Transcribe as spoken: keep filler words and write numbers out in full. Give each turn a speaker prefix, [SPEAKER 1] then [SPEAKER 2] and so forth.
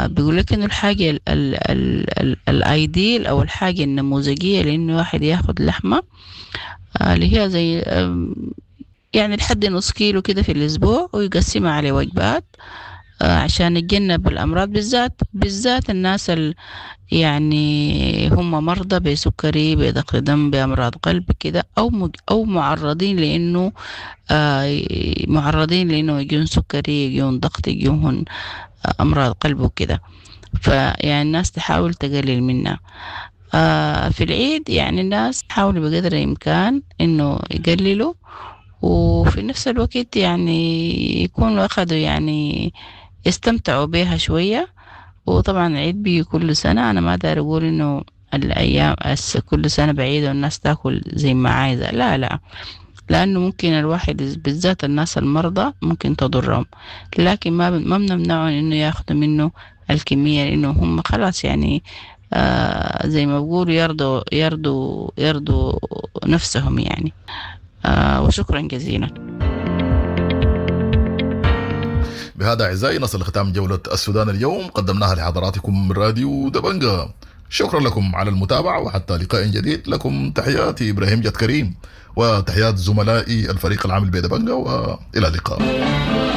[SPEAKER 1] بيقول لك إنه الحاجة ال ال ال ال الأيديل أو الحاجة النموذجية لإنه واحد ياخد لحمة آه، اللي هي زي آم، يعني لحد نص كيلو كده في الأسبوع، ويقسمها على وجبات آه، عشان يتجنب الأمراض، بالذات بالذات الناس ال يعني هم مرضى بسكري، بضغط دم، بأمراض قلب كده، أو مج- أو معرضين لأنه آه، معرضين لأنه يجون سكري، يجون ضغط، يجون آه، أمراض قلب وكده. فيعني الناس تحاول تقلل منها. آه، في العيد يعني الناس تحاول بقدر الإمكان إنه يقللوا، وفي نفس الوقت يعني يكونوا أخذوا يعني يستمتعوا بيها شوية. وطبعا العيد بيجي كل سنة، أنا ما داير أقول إنه الأيام أس كل سنة بعيدة والناس تاكل زي ما عايزة، لا لا، لأنه ممكن الواحد بالذات الناس المرضى ممكن تضرهم، لكن ما ما بنمنعهم إنه ياخدوا منه الكمية، لأنه هم خلاص يعني آه زي ما بقولوا يرضوا يرضوا يرضوا نفسهم يعني. آه وشكرا جزيلا.
[SPEAKER 2] بهذا أعزائي نصل لختام جولة السودان اليوم، قدمناها لحضراتكم من راديو دبنجة. شكرا لكم على المتابعة، وحتى لقاء جديد. لكم تحياتي إبراهيم جد كريم، وتحيات زملائي الفريق العامل بدبنجة، وإلى اللقاء.